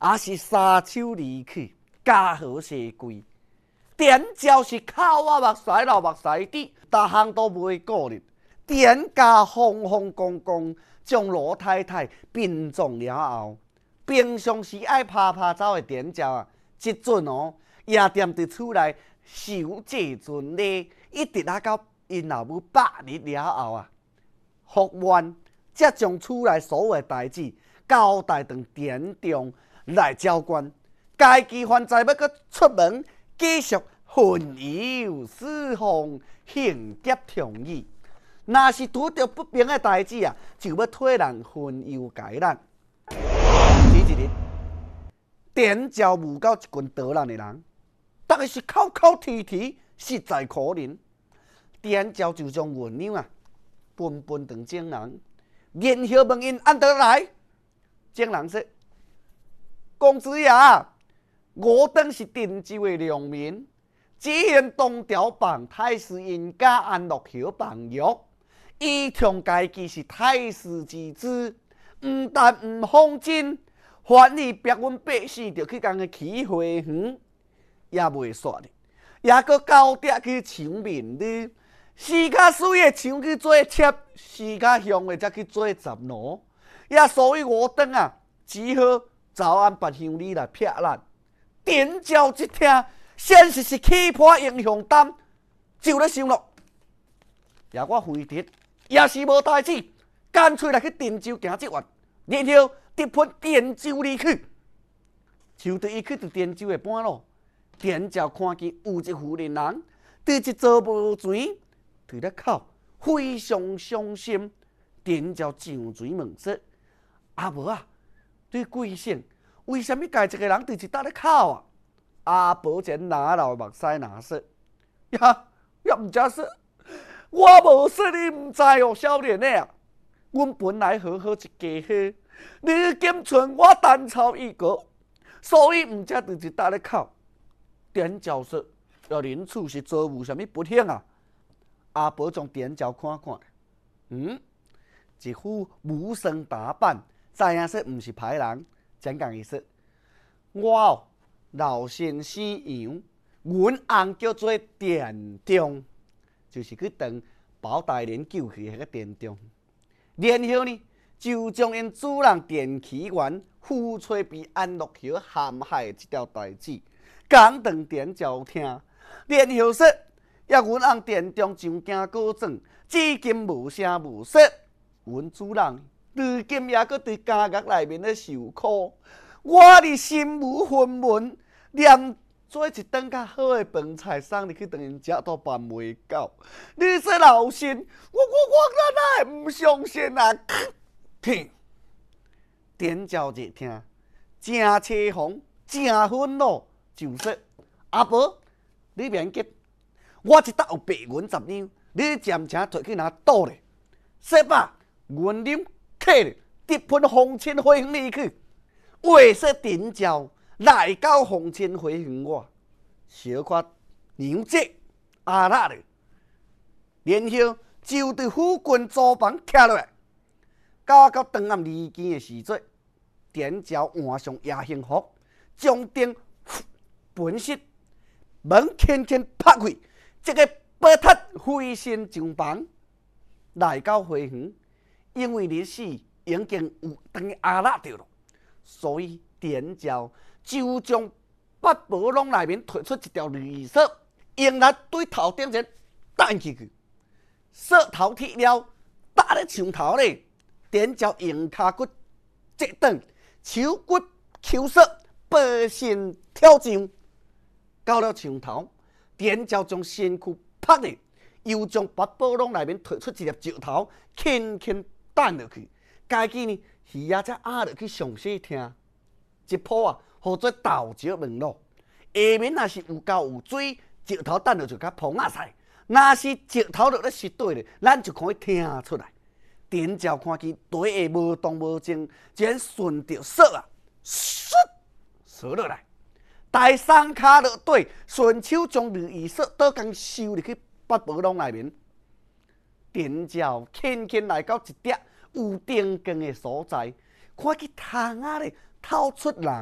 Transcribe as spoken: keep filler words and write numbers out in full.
也是三手离去，家和社归。田昭是口啊目屎流目屎滴，逐项都袂顾虑。田家风风光光，将罗太太殡葬了后，平常时爱拍拍走的田昭啊，即阵哦，也踮伫厝内守祭尊礼，一直啊到因老母百日了后啊，福愿才将厝内所有的代志交代长田中来照管。家己还在要搁出门，继续混游四方，行劫同意。若是拄着不平的代志啊，就要替人分忧解难。前一日，田昭遇到一群捣乱的人，逐个是口口啼啼，实在可怜。田昭就将原谅啊，分分长种人，然后问因安得来。种人说：“公子爷，我等是定州的良民，只愿东条帮太师因家安乐侯帮约。伊从家己是太师之子，毋但毋放真，反而逼阮百姓着去共个起花园，也袂煞哩，也搁交叠去抢民女，时较水的抢去做妾，时较凶的则去做杂奴。也所以我等啊，只好早安别乡里来撇咱。”田昭一听，显实是气魄英雄胆，就咧想咯，也我回敌也是无代志，干脆来去田州行一弯，然后直奔田州离去。就对伊去到田州的半路，田昭看见有一户人人对一座无钱伫咧哭，非常伤心。田昭上前问说：“阿婆啊，对贵姓？为什么家一个人对一搭咧哭啊？”阿婆前拿流目屎拿说：“呀，也毋知说，我无说你毋知哦，少年的啊。阮本来好好一家伙，你今剩我单操一个，所以毋才对一搭咧哭。”田昭说：“要恁厝是遭遇什么不幸啊？”阿婆将田昭看看，嗯，一副武生打扮，知影说毋是歹人。怎讲意思？我哦，老先生养，阮翁叫做田中，就是去当包大人救去迄个田中。然后呢，就将因主人田启元夫妻被安乐侯陷害这条代志讲当田昭听。然后说，也阮翁田中上惊告状，至今无声无息。阮主人如今也搁伫监狱内面咧受苦，我哩心无分文，连做一顿较好的饭菜送入去等因食都办袂到。你说老身，我我我哪会毋相信啊？听，田昭一听，真凄风，真愤怒，就说：“阿婆，你免急，我一搭有白银十两，你暂且摕去拿倒咧。说吧，原啉客咧，直奔红尘花园里去。”话说田昭来到红尘花园外，小可牛姐阿拉咧，然后就对府君租房徛落来。到到当暗离间的时阵，田昭换上夜行服，将灯本室门轻轻拍开，这个白塔飞身上房，来到花园，因为日时已经有当阿拉着了。所以田昭就将八宝笼内面推出一条绿绳，用来对头顶前弹起去，绳头铁了，搭咧墙头咧。田昭用骹骨折断，手骨抽绳，背身跳上，到了墙头，田昭将身躯拍咧，又将八宝笼内面推出一粒石头，轻轻弹落去。家己呢？鱼仔才压落去上细听，一鋪啊，好做豆石门路。下面若是有够有水，石头弹落就较碰啊晒；若是石头落咧湿底咧，咱就可以听出来。田昭看见底下无动无静，竟顺着索啊，唰索落来，大三骹落底，顺手将绿衣索倒共收入去八宝笼内面。田昭轻轻来到一叠有灯光的所在，看见窗仔咧透出人。